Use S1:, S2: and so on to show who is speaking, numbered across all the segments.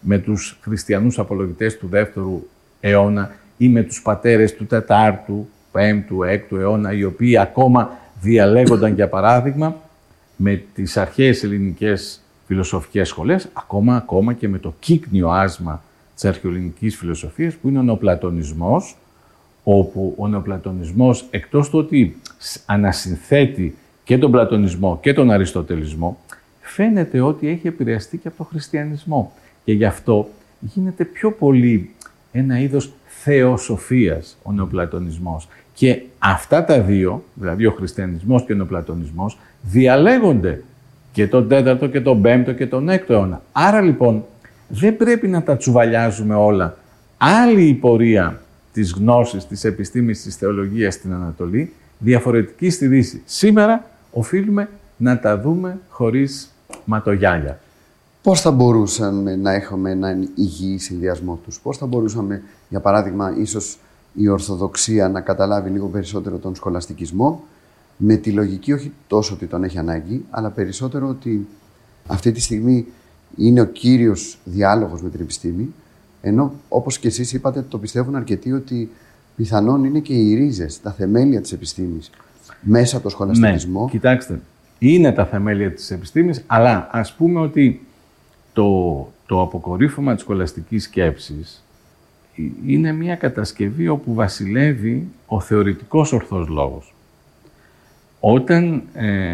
S1: με τους χριστιανούς απολογητές του 2ου αιώνα ή με τους πατέρες του 4ου, 5ου, 6ου αιώνα, οι οποίοι ακόμα διαλέγονταν, για παράδειγμα, με τις αρχαίες ελληνικές φιλοσοφικές σχολές, ακόμα και με το κύκνιο άσμα της αρχαιοελληνικής φιλοσοφίας, που είναι ο νεοπλατωνισμός, όπου ο νεοπλατωνισμός, εκτός του ότι ανασυνθέτει και τον πλατωνισμό και τον αριστοτελισμό, φαίνεται ότι έχει επηρεαστεί και από τον χριστιανισμό. Και γι' αυτό γίνεται πιο πολύ ένα είδος θεοσοφίας ο νεοπλατωνισμός. Και αυτά τα δύο, δηλαδή ο χριστιανισμός και ο νεοπλατωνισμός, διαλέγονται και τον 4ο και τον 5ο και τον 6ο αιώνα. Άρα λοιπόν δεν πρέπει να τα τσουβαλιάζουμε όλα. Άλλη η πορεία της γνώσης, της επιστήμης, της θεολογίας στην Ανατολή, διαφορετική στη Δύση. Σήμερα οφείλουμε να τα δούμε χωρίς ματογιάλια.
S2: Πώς θα μπορούσαμε να έχουμε έναν υγιή συνδυασμό τους? Πώς θα μπορούσαμε, για παράδειγμα, ίσως η Ορθοδοξία να καταλάβει λίγο περισσότερο τον σχολαστικισμό, με τη λογική όχι τόσο ότι τον έχει ανάγκη, αλλά περισσότερο ότι αυτή τη στιγμή είναι ο κύριος διάλογος με την επιστήμη, ενώ όπως και εσείς είπατε, το πιστεύουν αρκετοί ότι πιθανόν είναι και οι ρίζες, τα θεμέλια της επιστήμης μέσα από το σχολαστικισμό.
S1: Ναι, κοιτάξτε, είναι τα θεμέλια της επιστήμης, αλλά ας πούμε ότι το αποκορύφωμα της σχολαστικής σκέψης είναι μια κατασκευή όπου βασιλεύει ο θεωρητικός ορθός λόγος. Όταν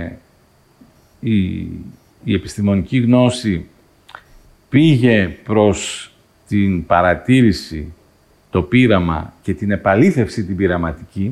S1: η επιστημονική γνώση πήγε προς την παρατήρηση, το πείραμα και την επαλήθευση την πειραματική,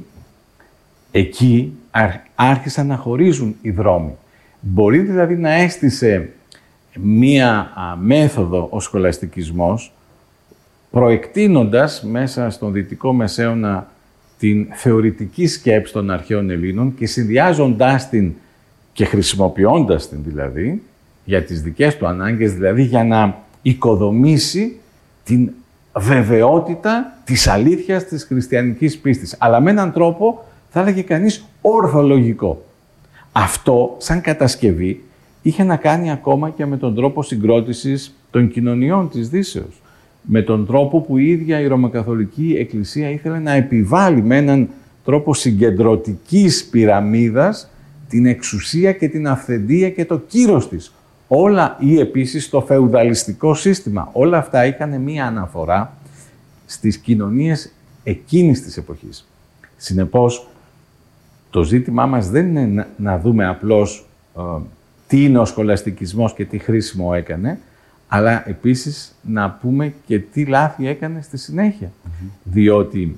S1: εκεί άρχισαν να χωρίζουν οι δρόμοι. Μπορεί δηλαδή να έστησε μία μέθοδο ο σχολαστικισμός, προεκτείνοντας μέσα στον Δυτικό Μεσαίωνα την θεωρητική σκέψη των αρχαίων Ελλήνων και συνδυάζοντάς την και χρησιμοποιώντας την δηλαδή για τις δικές του ανάγκες, δηλαδή για να οικοδομήσει την βεβαιότητα της αλήθειας της χριστιανικής πίστης, αλλά με έναν τρόπο, θα έλεγε κανείς, ορθολογικό. Αυτό, σαν κατασκευή, είχε να κάνει ακόμα και με τον τρόπο συγκρότησης των κοινωνιών της Δύσεως. Με τον τρόπο που η ίδια η Ρωμακαθολική Εκκλησία ήθελε να επιβάλλει με έναν τρόπο συγκεντρωτικής πυραμίδας την εξουσία και την αυθεντία και το κύρος της. Όλα ή επίσης το φεουδαλιστικό σύστημα. Όλα αυτά είχαν μία αναφορά στις κοινωνίες εκείνης της εποχής. Συνεπώς, το ζήτημά μας δεν είναι να δούμε απλώς τι είναι ο σχολαστικισμός και τι χρήσιμο έκανε, αλλά επίσης να πούμε και τι λάθη έκανε στη συνέχεια. Διότι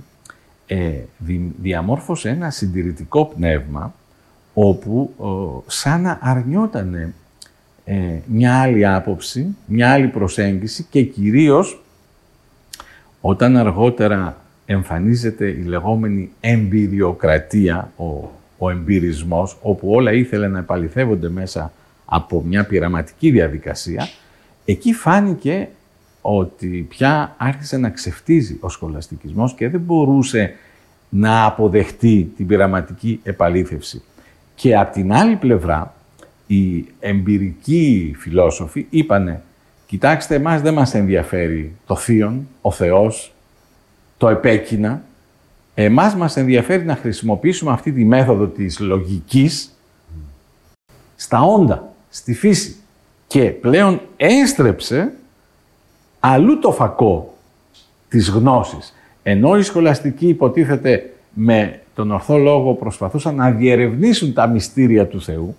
S1: διαμόρφωσε ένα συντηρητικό πνεύμα όπου σαν να αρνιότανε μια άλλη άποψη, μια άλλη προσέγγιση και κυρίως όταν αργότερα εμφανίζεται η λεγόμενη εμπειριοκρατία, ο εμπειρισμός, όπου όλα ήθελε να επαληθεύονται μέσα από μια πειραματική διαδικασία, εκεί φάνηκε ότι πια άρχισε να ξεφτίζει ο σχολαστικισμός και δεν μπορούσε να αποδεχτεί την πειραματική επαλήθευση. Και από την άλλη πλευρά, οι εμπειρικοί φιλόσοφοι είπανε, κοιτάξτε, εμάς δεν μας ενδιαφέρει το θείον, ο Θεός, το επέκεινα. Εμάς μας ενδιαφέρει να χρησιμοποιήσουμε αυτή τη μέθοδο της λογικής στα όντα, στη φύση. Και πλέον έστρεψε αλλού το φακό της γνώσης. Ενώ οι σχολαστικοί υποτίθεται με τον ορθό λόγο προσπαθούσαν να διερευνήσουν τα μυστήρια του Θεού,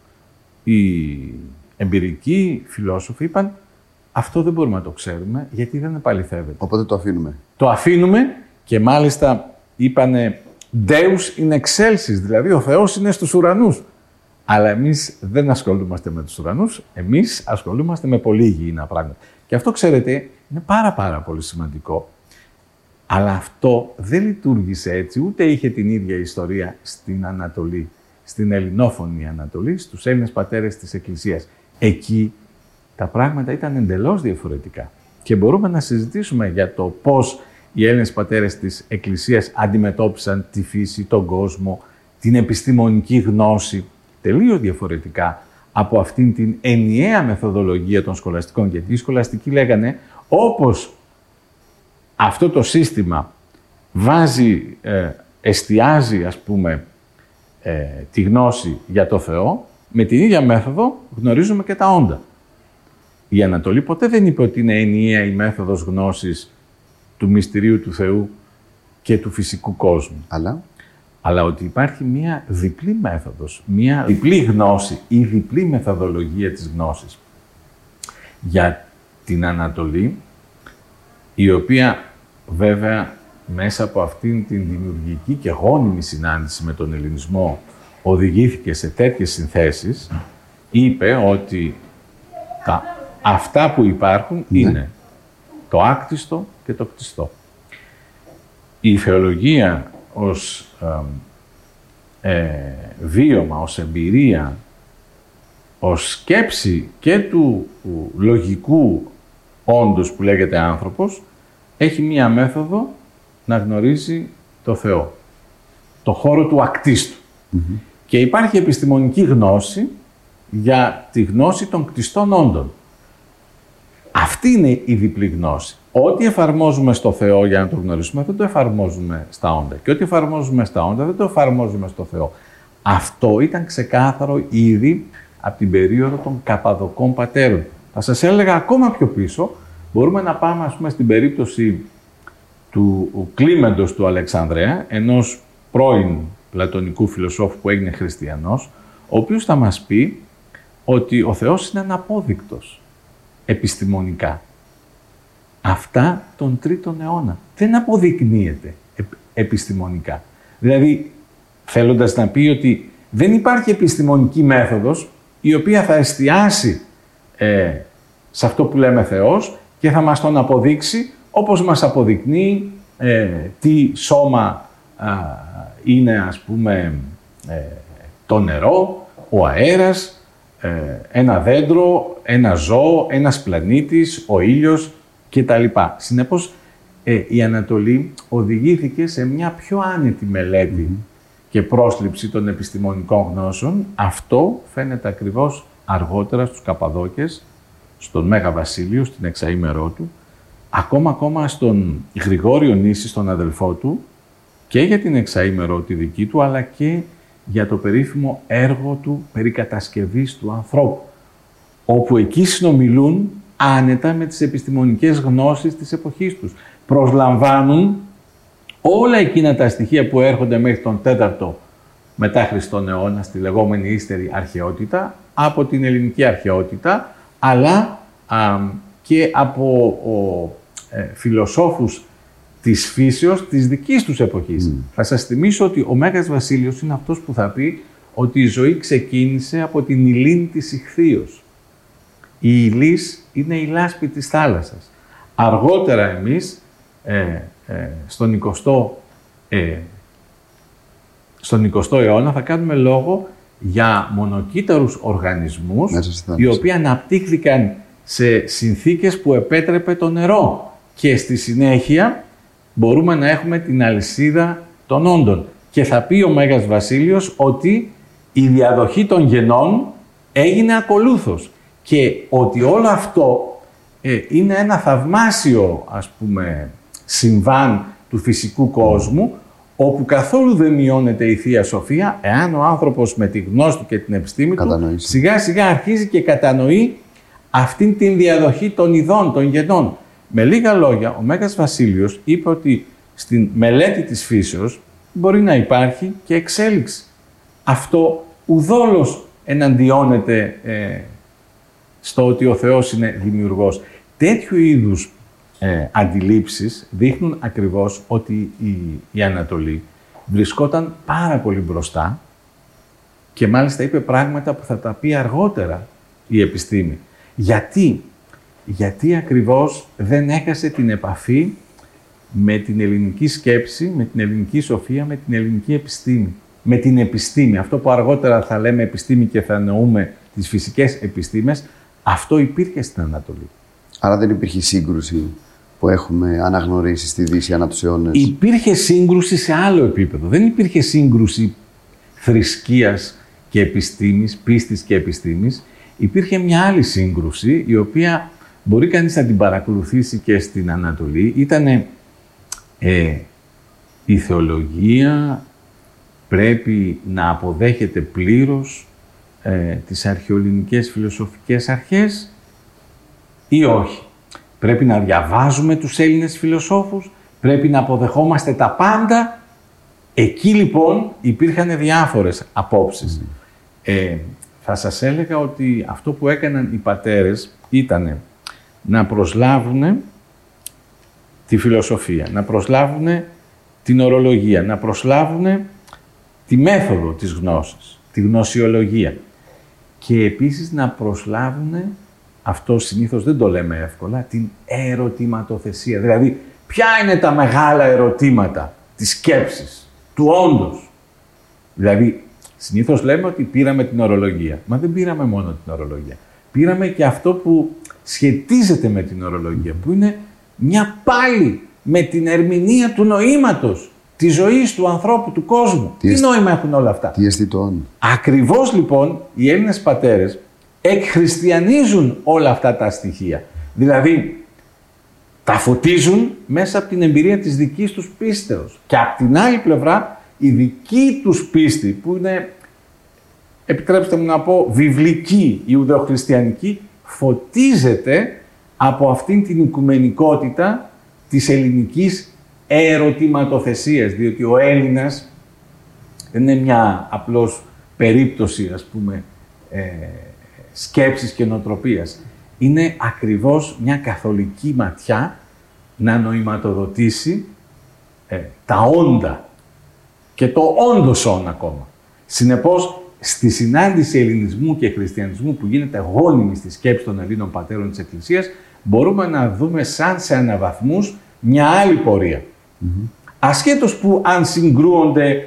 S1: οι εμπειρικοί φιλόσοφοι είπαν αυτό δεν μπορούμε να το ξέρουμε γιατί δεν επαληθεύεται.
S2: Οπότε το αφήνουμε.
S1: Το αφήνουμε και μάλιστα είπανε Deus in excelsis, δηλαδή ο Θεός είναι στους ουρανούς. Αλλά εμείς δεν ασχολούμαστε με τους ουρανούς, εμείς ασχολούμαστε με πολύ υγιεινά πράγματα. Και αυτό, ξέρετε, είναι πάρα πολύ σημαντικό. Αλλά αυτό δεν λειτουργήσε έτσι, ούτε είχε την ίδια ιστορία στην Ανατολή, στην ελληνόφωνη Ανατολή, στους Έλληνες πατέρες της Εκκλησίας. Εκεί τα πράγματα ήταν εντελώς διαφορετικά. Και μπορούμε να συζητήσουμε για το πώς οι Έλληνες πατέρες της Εκκλησίας αντιμετώπισαν τη φύση, τον κόσμο, την επιστημονική γνώση, τελείως διαφορετικά από αυτήν την ενιαία μεθοδολογία των σχολαστικών. Γιατί οι σχολαστικοί λέγανε όπως αυτό το σύστημα βάζει, εστιάζει, ας πούμε, τη γνώση για το Θεό, με την ίδια μέθοδο γνωρίζουμε και τα όντα. Η Ανατολή ποτέ δεν είπε ότι είναι ενιαία η μέθοδος γνώσης του μυστηρίου του Θεού και του φυσικού κόσμου. Αλλά ότι υπάρχει μία διπλή μέθοδος, μία διπλή γνώση ή διπλή μεθοδολογία της γνώσης για την Ανατολή, η οποία βέβαια μέσα από αυτήν την δημιουργική και γόνιμη συνάντηση με τον Ελληνισμό οδηγήθηκε σε τέτοιες συνθέσεις, είπε ότι αυτά που υπάρχουν είναι το άκτιστο και το κτιστό. Η θεολογία ως βίωμα, ως εμπειρία, ως σκέψη και του λογικού όντως που λέγεται άνθρωπος, έχει μία μέθοδο να γνωρίζει το Θεό, το χώρο του ακτίστου. Και υπάρχει επιστημονική γνώση για τη γνώση των κτιστών όντων. Αυτή είναι η διπλή γνώση. Ό,τι εφαρμόζουμε στο Θεό για να το γνωρίσουμε, δεν το εφαρμόζουμε στα όντα. Και ό,τι εφαρμόζουμε στα όντα, δεν το εφαρμόζουμε στο Θεό. Αυτό ήταν ξεκάθαρο ήδη από την περίοδο των Καπαδοκών πατέρων. Θα σας έλεγα ακόμα πιο πίσω, μπορούμε να πάμε, ας πούμε, στην περίπτωση του Κλίμεντος του Αλεξανδρέα, ενός πρώην πλατωνικού φιλοσόφου που έγινε χριστιανός, ο οποίος θα μας πει ότι ο Θεός είναι αναπόδεικτος επιστημονικά. Αυτά τον 3ο αιώνα. Δεν αποδεικνύεται επιστημονικά. Δηλαδή, θέλοντας να πει ότι δεν υπάρχει επιστημονική μέθοδος η οποία θα εστιάσει σε αυτό που λέμε Θεός και θα μας τον αποδείξει όπως μας αποδεικνύει τι σώμα είναι, ας πούμε, το νερό, ο αέρας, ένα δέντρο, ένα ζώο, ένας πλανήτης, ο ήλιος κτλ. Συνεπώς, η Ανατολή οδηγήθηκε σε μια πιο άνετη μελέτη και πρόσληψη των επιστημονικών γνώσεων. Αυτό φαίνεται ακριβώς αργότερα στους Καπαδόκες, στον Μέγα Βασίλειο, στην εξαήμερό του, ακόμα στον Γρηγόριο Νήσι, στον αδελφό του, και για την εξαήμερό τη δική του, αλλά και για το περίφημο έργο του περί κατασκευής του ανθρώπου, όπου εκεί συνομιλούν άνετα με τις επιστημονικές γνώσεις της εποχής τους. Προσλαμβάνουν όλα εκείνα τα στοιχεία που έρχονται μέχρι τον 4ο μετά Χριστόν αιώνα, στη λεγόμενη ύστερη αρχαιότητα, από την ελληνική αρχαιότητα, αλλά και από φιλοσόφους της φύσεως της δικής τους εποχής. Θα σας θυμίσω ότι ο Μέγας Βασίλειος είναι αυτός που θα πει ότι η ζωή ξεκίνησε από την Ιλήνη της Ιχθύος. Η Ηλής είναι η λάσπη της θάλασσας. Αργότερα εμείς, στον 20ο αιώνα, θα κάνουμε λόγο για μονοκύτταρους οργανισμούς, οι οποίοι αναπτύχθηκαν σε συνθήκες που επέτρεπε το νερό. Και στη συνέχεια μπορούμε να έχουμε την αλυσίδα των όντων. Και θα πει ο Μέγας Βασίλειος ότι η διαδοχή των γενών έγινε ακολούθως. Και ότι όλο αυτό είναι ένα θαυμάσιο, ας πούμε, συμβάν του φυσικού κόσμου, όπου καθόλου δεν μειώνεται η Θεία Σοφία, εάν ο άνθρωπος με τη γνώση του και την επιστήμη του σιγά σιγά αρχίζει και κατανοεί αυτήν την διαδοχή των ειδών, των γενών. Με λίγα λόγια, ο Μέγας Βασίλειος είπε ότι στην μελέτη της φύσεως μπορεί να υπάρχει και εξέλιξη. Αυτό ουδόλως εναντιώνεται στο ότι ο Θεός είναι δημιουργός. Τέτοιου είδους αντιλήψεις δείχνουν ακριβώς ότι η Ανατολή βρισκόταν πάρα πολύ μπροστά και μάλιστα είπε πράγματα που θα τα πει αργότερα η επιστήμη. Γιατί ακριβώς δεν έχασε την επαφή με την ελληνική σκέψη, με την ελληνική σοφία, με την ελληνική επιστήμη. Με την επιστήμη, αυτό που αργότερα θα λέμε επιστήμη και θα εννοούμε τις φυσικές επιστήμες, αυτό υπήρχε στην Ανατολή.
S2: Άρα δεν υπήρχε σύγκρουση που έχουμε αναγνωρίσει στη Δύση ανά τους αιώνες.
S1: Υπήρχε σύγκρουση σε άλλο επίπεδο. Δεν υπήρχε σύγκρουση θρησκείας και επιστήμης, πίστης και επιστήμης. Υπήρχε μια άλλη σύγκρουση, η οποία μπορεί κανείς να την παρακολουθήσει και στην Ανατολή. Ήτανε η θεολογία πρέπει να αποδέχεται πλήρως τις αρχαιοελληνικές φιλοσοφικές αρχές ή όχι. Πρέπει να διαβάζουμε τους Έλληνες φιλοσόφους, πρέπει να αποδεχόμαστε τα πάντα. Εκεί λοιπόν υπήρχαν διάφορες απόψεις. Θα σας έλεγα ότι αυτό που έκαναν οι πατέρες ήταν να προσλάβουν τη φιλοσοφία, να προσλάβουν την ορολογία, να προσλάβουν τη μέθοδο της γνώσης, τη γνωσιολογία και επίσης να προσλάβουν, αυτό συνήθως δεν το λέμε εύκολα, την ερωτηματοθεσία. Δηλαδή, ποια είναι τα μεγάλα ερωτήματα της σκέψης, του όντως. Δηλαδή, συνήθως λέμε ότι πήραμε την ορολογία. Μα δεν πήραμε μόνο την ορολογία. Πήραμε και αυτό που σχετίζεται με την ορολογία, που είναι μια πάλι με την ερμηνεία του νοήματος, της ζωής του ανθρώπου, του κόσμου. Τι νόημα έχουν όλα αυτά.
S2: Τι αισθητών.
S1: Ακριβώς λοιπόν οι Έλληνες πατέρες εκχριστιανίζουν όλα αυτά τα στοιχεία. Δηλαδή, τα φωτίζουν μέσα από την εμπειρία της δικής τους πίστεως. Και από την άλλη πλευρά, η δική τους πίστη, που είναι, επιτρέψτε μου να πω, βιβλική, ιουδεοχριστιανική, φωτίζεται από αυτήν την οικουμενικότητα της ελληνικής ερωτηματοθεσίας. Διότι ο Έλληνας δεν είναι μια απλώς περίπτωση, ας πούμε, σκέψης και νοοτροπίας. Είναι ακριβώς μια καθολική ματιά να νοηματοδοτήσει τα όντα και το όντως όν ακόμα. Συνεπώς, στη συνάντηση ελληνισμού και χριστιανισμού που γίνεται γόνιμη στη σκέψη των Ελλήνων πατέρων της Εκκλησίας, μπορούμε να δούμε σαν σε αναβαθμούς μια άλλη πορεία. Ασχέτως που αν συγκρούονται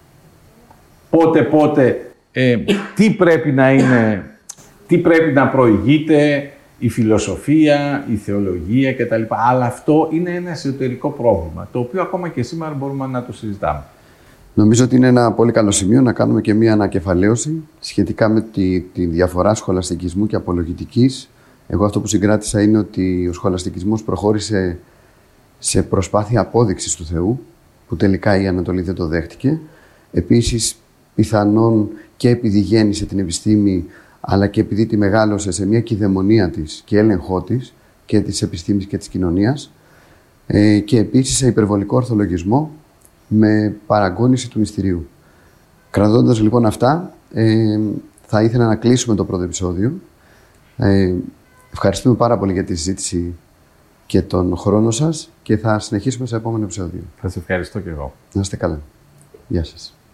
S1: πότε τι πρέπει να είναι, τι πρέπει να προηγείται, η φιλοσοφία, η θεολογία κτλ. Αλλά αυτό είναι ένα εσωτερικό πρόβλημα, το οποίο ακόμα και σήμερα μπορούμε να το συζητάμε.
S2: Νομίζω ότι είναι ένα πολύ καλό σημείο να κάνουμε και μία ανακεφαλαίωση σχετικά με τη διαφορά σχολαστικισμού και απολογητικής. Εγώ αυτό που συγκράτησα είναι ότι ο σχολαστικισμός προχώρησε σε προσπάθεια απόδειξης του Θεού, που τελικά η Ανατολή δεν το δέχτηκε. Επίσης, πιθανόν και επειδή γέννησε την επιστήμη, αλλά και επειδή τη μεγάλωσε σε μια κυδαιμονία της και έλεγχό της και της επιστήμης και της κοινωνίας, και επίσης σε υπερβολικό ορθολογισμό με παραγώνιση του μυστηρίου. Κρατώντας λοιπόν αυτά, θα ήθελα να κλείσουμε το πρώτο επεισόδιο. Ευχαριστούμε πάρα πολύ για τη συζήτηση και τον χρόνο σας και θα συνεχίσουμε σε επόμενο επεισόδιο.
S1: Θα σας ευχαριστώ και εγώ.
S2: Να είστε καλά. Γεια σας.